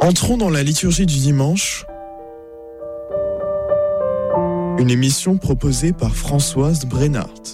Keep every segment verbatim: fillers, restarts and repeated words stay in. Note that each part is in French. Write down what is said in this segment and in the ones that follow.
Entrons dans la liturgie du dimanche, une émission proposée par Françoise Brennart.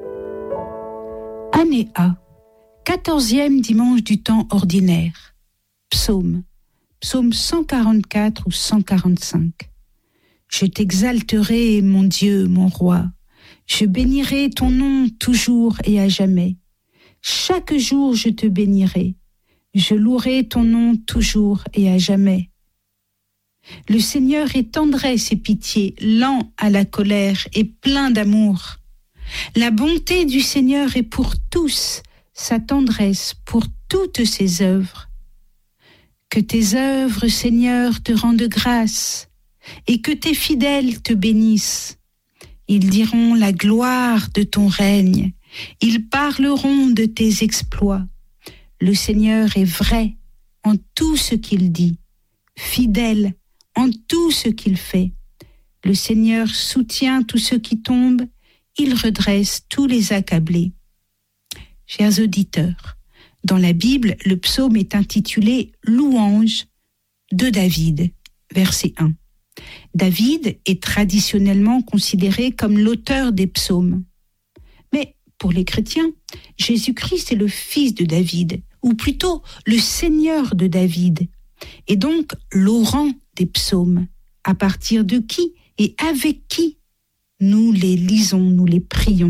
Année A, quatorzième dimanche du temps ordinaire. Psaume, psaume cent quarante-quatre ou cent quarante-cinq. Je t'exalterai, mon Dieu, mon roi. Je bénirai ton nom toujours et à jamais. Chaque jour je te bénirai. Je louerai ton nom toujours et à jamais. Le Seigneur est tendresse et pitié, lent à la colère et plein d'amour. La bonté du Seigneur est pour tous, sa tendresse pour toutes ses œuvres. Que tes œuvres, Seigneur, te rendent grâce, et que tes fidèles te bénissent. Ils diront la gloire de ton règne, ils parleront de tes exploits. Le Seigneur est vrai en tout ce qu'il dit, fidèle en tout ce qu'il fait. Le Seigneur soutient tous ceux qui tombent, il redresse tous les accablés. Chers auditeurs, dans la Bible, le psaume est intitulé « Louange de David », verset un. David est traditionnellement considéré comme l'auteur des psaumes. Mais pour les chrétiens, Jésus-Christ est le fils de David, ou plutôt le Seigneur de David, et donc l'aurant des psaumes, à partir de qui et avec qui nous les lisons, nous les prions.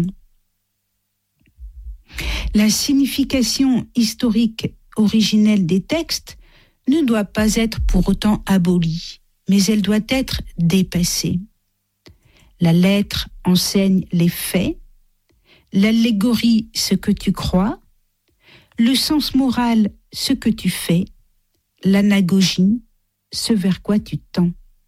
La signification historique originelle des textes ne doit pas être pour autant abolie, mais elle doit être dépassée. La lettre enseigne les faits, l'allégorie ce que tu crois, le sens moral ce que tu fais, l'anagogie ce vers quoi tu tends.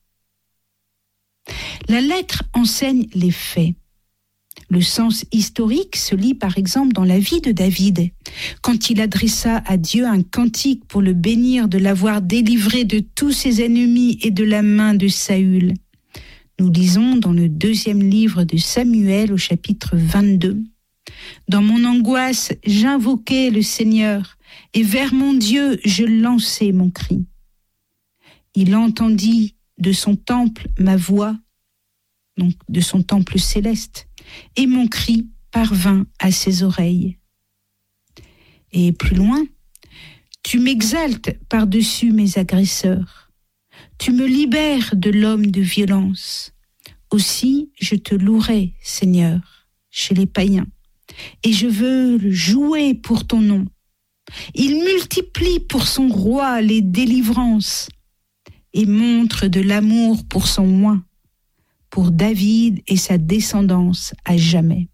La lettre enseigne les faits. Le sens historique se lit par exemple dans la vie de David, quand il adressa à Dieu un cantique pour le bénir de l'avoir délivré de tous ses ennemis et de la main de Saül. Nous lisons dans le deuxième livre de Samuel au chapitre vingt-deux. Dans mon angoisse, j'invoquai le Seigneur, et vers mon Dieu, je lançai mon cri. Il entendit de son temple ma voix, donc de son temple céleste, et mon cri parvint à ses oreilles. Et plus loin, tu m'exaltes par-dessus mes agresseurs, tu me libères de l'homme de violence. Aussi, je te louerai, Seigneur, chez les païens, et je veux jouer pour ton nom. Il multiplie pour son roi les délivrances et montre de l'amour pour son oint, pour David et sa descendance à jamais.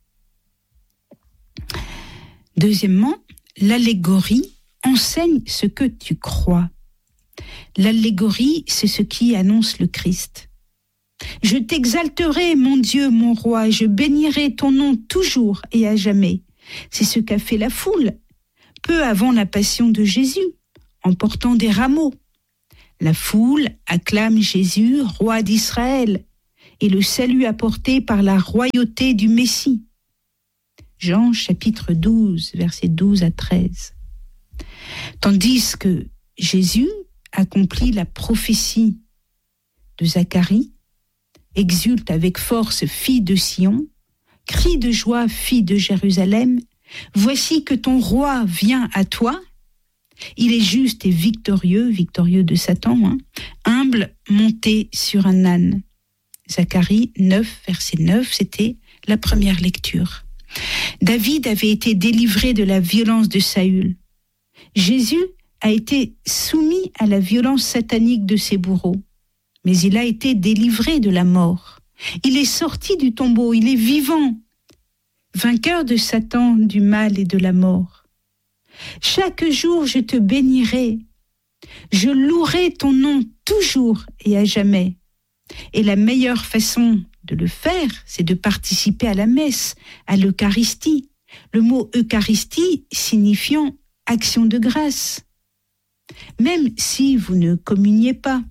Deuxièmement, l'allégorie enseigne ce que tu crois. L'allégorie, c'est ce qui annonce le Christ. Je t'exalterai, mon Dieu, mon roi, je bénirai ton nom toujours et à jamais. C'est ce qu'a fait la foule, peu avant la passion de Jésus, en portant des rameaux. La foule acclame Jésus, roi d'Israël, et le salut apporté par la royauté du Messie. Jean chapitre douze, versets douze à treize. Tandis que Jésus accomplit la prophétie de Zacharie, exulte avec force, fille de Sion, crie de joie, fille de Jérusalem, voici que ton roi vient à toi, il est juste et victorieux, victorieux de Satan, hein, humble, monté sur un âne. Zacharie neuf, verset neuf, c'était la première lecture. David avait été délivré de la violence de Saül. Jésus a été soumis à la violence satanique de ses bourreaux, mais il a été délivré de la mort. Il est sorti du tombeau, il est vivant, vainqueur de Satan, du mal et de la mort. Chaque jour je te bénirai, je louerai ton nom toujours et à jamais. Et la meilleure façon de le faire, c'est de participer à la messe, à l'Eucharistie. Le mot Eucharistie signifiant action de grâce. Même si vous ne communiez pas.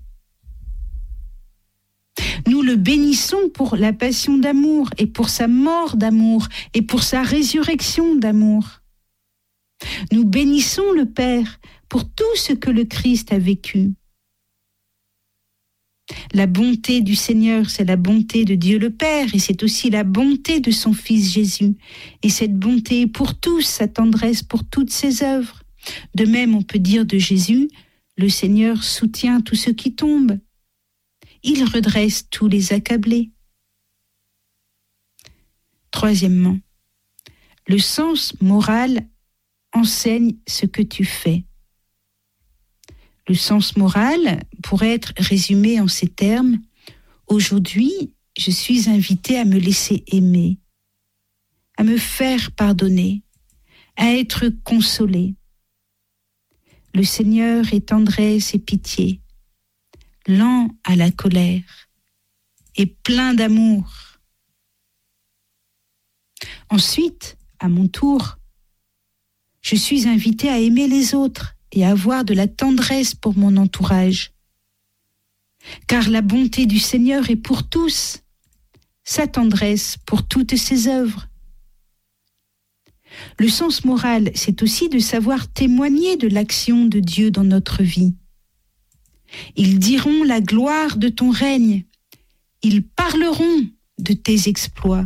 Nous le bénissons pour la passion d'amour et pour sa mort d'amour et pour sa résurrection d'amour. Nous bénissons le Père pour tout ce que le Christ a vécu. La bonté du Seigneur, c'est la bonté de Dieu le Père, et c'est aussi la bonté de son Fils Jésus. Et cette bonté est pour tous, sa tendresse pour toutes ses œuvres. De même, on peut dire de Jésus, le Seigneur soutient tous ceux qui tombent. Il redresse tous les accablés. Troisièmement, le sens moral enseigne ce que tu fais. Le sens moral pourrait être résumé en ces termes. Aujourd'hui, je suis invité à me laisser aimer, à me faire pardonner, à être consolé. Le Seigneur est tendresse et pitié, lent à la colère et plein d'amour. Ensuite, à mon tour, je suis invité à aimer les autres et à avoir de la tendresse pour mon entourage. Car la bonté du Seigneur est pour tous, sa tendresse pour toutes ses œuvres. Le sens moral, c'est aussi de savoir témoigner de l'action de Dieu dans notre vie. Ils diront la gloire de ton règne, ils parleront de tes exploits.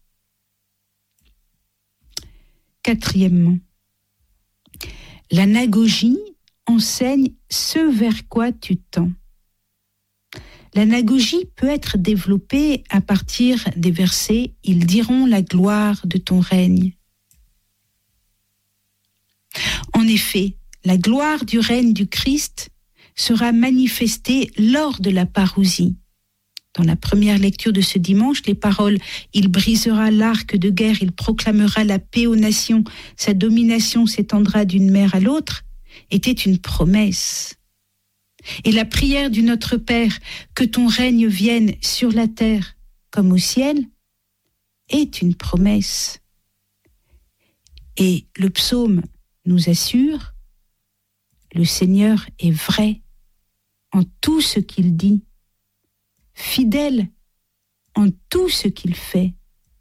Quatrièmement, l'anagogie enseigne ce vers quoi tu tends. L'anagogie peut être développée à partir des versets « Ils diront la gloire de ton règne ». En effet, la gloire du règne du Christ sera manifestée lors de la parousie. Dans la première lecture de ce dimanche, les paroles « Il brisera l'arc de guerre, il proclamera la paix aux nations, sa domination s'étendra d'une mer à l'autre » étaient une promesse. Et la prière du Notre Père, que ton règne vienne sur la terre comme au ciel, est une promesse. Et le psaume nous assure, le Seigneur est vrai en tout ce qu'il dit, fidèle en tout ce qu'il fait.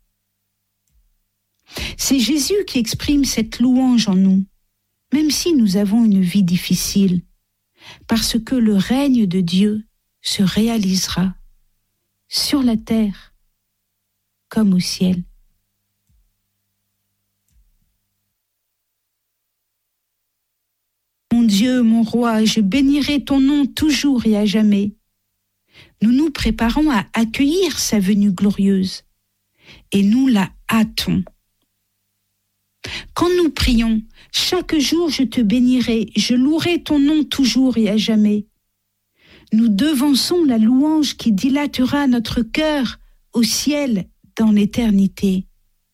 C'est Jésus qui exprime cette louange en nous, même si nous avons une vie difficile, parce que le règne de Dieu se réalisera sur la terre comme au ciel. Mon Dieu, mon roi, je bénirai ton nom toujours et à jamais. Nous nous préparons à accueillir sa venue glorieuse et nous la hâtons. Quand nous prions, chaque jour je te bénirai, je louerai ton nom toujours et à jamais. Nous devançons la louange qui dilatera notre cœur au ciel dans l'éternité.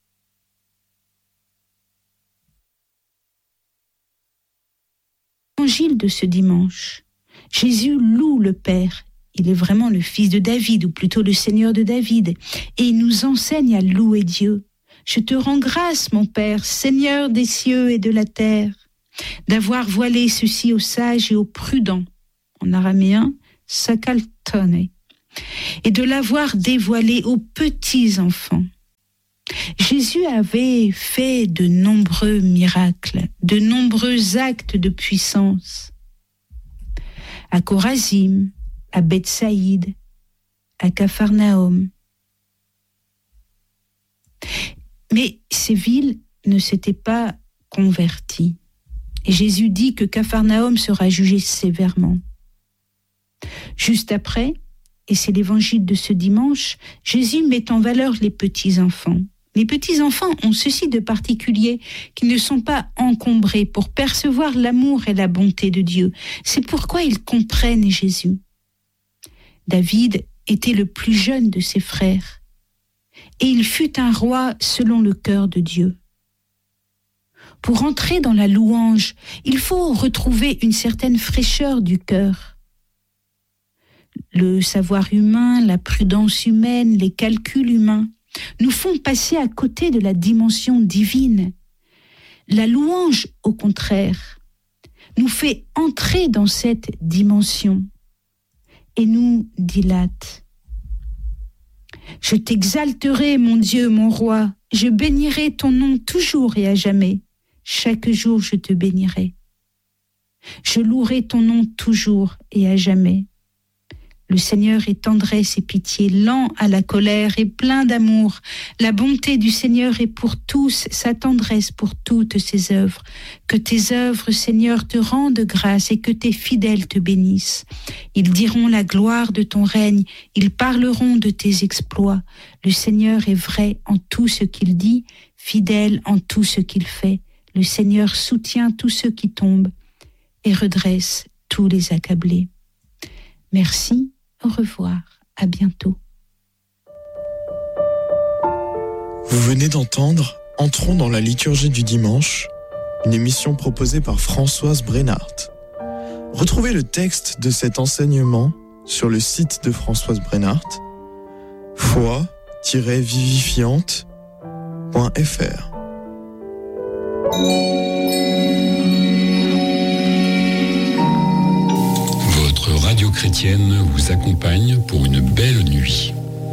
Évangile de ce dimanche, Jésus loue le Père. Il est vraiment le fils de David, ou plutôt le Seigneur de David, et il nous enseigne à louer Dieu. Je te rends grâce, mon Père, Seigneur des cieux et de la terre, d'avoir voilé ceci aux sages et aux prudents, en araméen, sakaltone, et de l'avoir dévoilé aux petits enfants. Jésus avait fait de nombreux miracles, de nombreux actes de puissance. À Chorazim, à Bethsaïde, à Capharnaüm. Mais ces villes ne s'étaient pas converties. Et Jésus dit que Capharnaüm sera jugé sévèrement. Juste après, et c'est l'évangile de ce dimanche, Jésus met en valeur les petits-enfants. Les petits-enfants ont ceci de particulier, qu'ils ne sont pas encombrés pour percevoir l'amour et la bonté de Dieu. C'est pourquoi ils comprennent Jésus. David était le plus jeune de ses frères, et il fut un roi selon le cœur de Dieu. Pour entrer dans la louange, il faut retrouver une certaine fraîcheur du cœur. Le savoir humain, la prudence humaine, les calculs humains nous font passer à côté de la dimension divine. La louange, au contraire, nous fait entrer dans cette dimension et nous dilate. Je t'exalterai, mon Dieu, mon roi, je bénirai ton nom toujours et à jamais. Chaque jour, je te bénirai. Je louerai ton nom toujours et à jamais. Le Seigneur est tendresse et pitié, lent à la colère et plein d'amour. La bonté du Seigneur est pour tous, sa tendresse pour toutes ses œuvres. Que tes œuvres, Seigneur, te rendent grâce et que tes fidèles te bénissent. Ils diront la gloire de ton règne, ils parleront de tes exploits. Le Seigneur est vrai en tout ce qu'il dit, fidèle en tout ce qu'il fait. Le Seigneur soutient tous ceux qui tombent et redresse tous les accablés. Merci. Au revoir, à bientôt. Vous venez d'entendre Entrons dans la liturgie du dimanche, une émission proposée par Françoise Brenhardt. Retrouvez le texte de cet enseignement sur le site de Françoise Brenhardt, foi tiret vivifiante point f r. Radio chrétienne vous accompagne pour une belle nuit.